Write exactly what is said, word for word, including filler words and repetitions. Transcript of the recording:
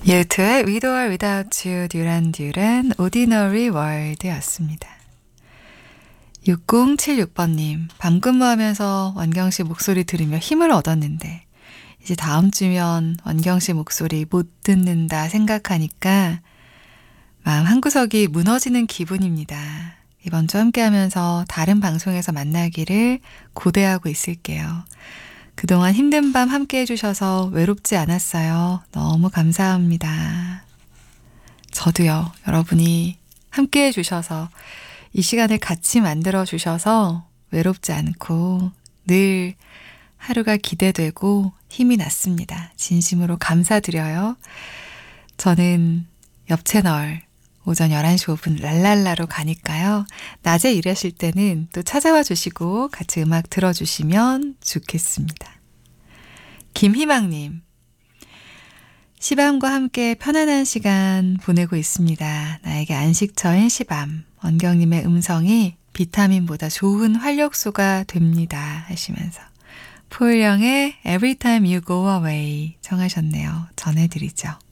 유투의 With or Without You, 듀란 듀란, Ordinary World였습니다. 육공칠육 번님, 밤 근무하면서 원경씨 목소리 들으며 힘을 얻었는데 이제 다음 주면 원경씨 목소리 못 듣는다 생각하니까 마음 한구석이 무너지는 기분입니다. 이번 주 함께하면서 다른 방송에서 만나기를 고대하고 있을게요. 그동안 힘든 밤 함께 해주셔서 외롭지 않았어요. 너무 감사합니다. 저도요. 여러분이 함께 해주셔서 이 시간을 같이 만들어주셔서 외롭지 않고 늘 하루가 기대되고 힘이 났습니다. 진심으로 감사드려요. 저는 옆 채널 오전 열한 시 오 분 랄랄라로 가니까요. 낮에 일하실 때는 또 찾아와 주시고 같이 음악 들어주시면 좋겠습니다. 김희망님, 시밤과 함께 편안한 시간 보내고 있습니다. 나에게 안식처인 시밤, 원경님의 음성이 비타민보다 좋은 활력소가 됩니다 하시면서 포일영의 Every Time You Go Away 청하셨네요. 전해드리죠.